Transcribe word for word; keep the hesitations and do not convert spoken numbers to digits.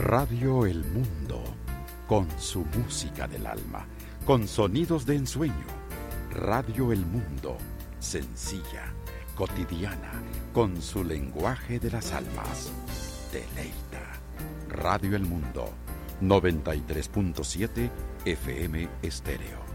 Radio El Mundo, con su música del alma, con sonidos de ensueño. Radio El Mundo, sencilla, cotidiana, con su lenguaje de las almas. Deleita. Radio El Mundo, noventa y tres punto siete F M Estéreo.